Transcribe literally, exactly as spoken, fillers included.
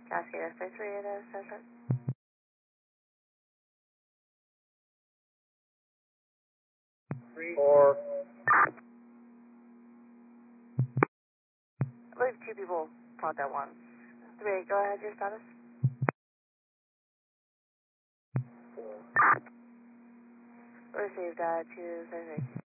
Cascade S three eight uh, session. Four. I believe two people fought that one. Three, go ahead, your status. Received, uh, two, three, three.